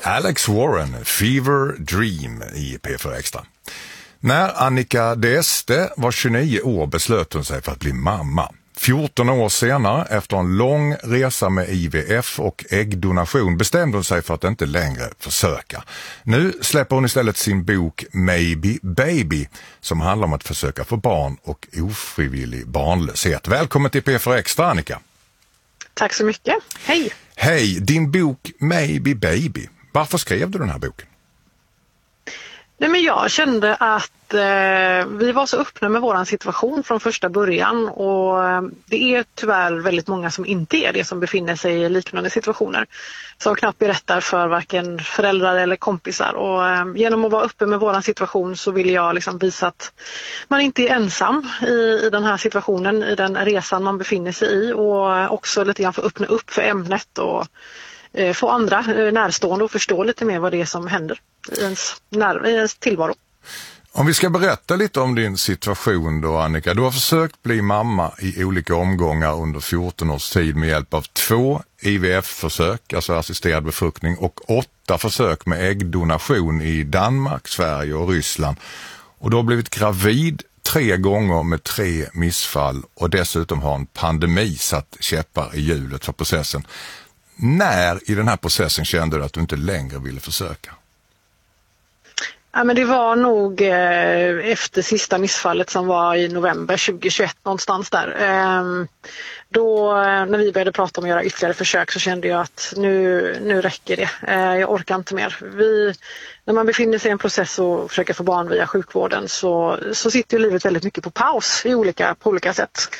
Alex Warren, Fever Dream i P4 Extra. När Annika D'Este var 29 år beslöt hon sig för att bli mamma. 14 år senare, efter en lång resa med IVF och äggdonation, bestämde hon sig för att inte längre försöka. Nu släpper hon istället sin bok Maybe Baby, som handlar om att försöka få barn och ofrivillig barnlöshet. Välkommen till P4 Extra, Annika. Tack så mycket. Hej. Hej, din bok Maybe Baby. Varför skrev du den här boken? Nej, men jag kände att vi var så öppna med våran situation från första början, och det är tyvärr väldigt många som inte är det, som befinner sig i liknande situationer, som knappt berättar för varken föräldrar eller kompisar. Och genom att vara öppen med våran situation så vill jag liksom visa att man inte är ensam i den här situationen, i den resan man befinner sig i, och också lite grann få öppna upp för ämnet och få andra närstående att förstå lite mer vad det är som händer i ens tillvaro. Om vi ska berätta lite om din situation då, Annika. Du har försökt bli mamma i olika omgångar under 14 års tid med hjälp av 2 IVF-försök, alltså assisterad befruktning, och 8 försök med äggdonation i Danmark, Sverige och Ryssland. Och du har blivit gravid 3 gånger med 3 missfall, och dessutom har en pandemi satt käppar i hjulet för processen. När i den här processen kände du att du inte längre ville försöka? Ja, men det var nog efter sista missfallet som var i november 2021 någonstans där. Då när vi började prata om att göra ytterligare försök så kände jag att nu räcker det. Jag orkar inte mer. När man befinner sig i en process och försöker få barn via sjukvården så sitter ju livet väldigt mycket på paus på olika sätt.